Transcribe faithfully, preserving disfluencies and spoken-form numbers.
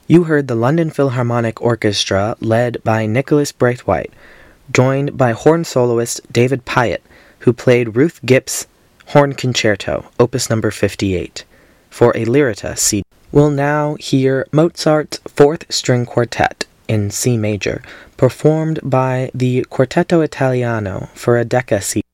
You heard the London Philharmonic Orchestra led by Nicholas Braithwaite, joined by horn soloist David Pyatt, who played Ruth Gipp's Horn Concerto, opus number fifty-eight, for a Lyrita C D. We'll now hear Mozart's Fourth String Quartet in C major, performed by the Quartetto Italiano for a Decca C D.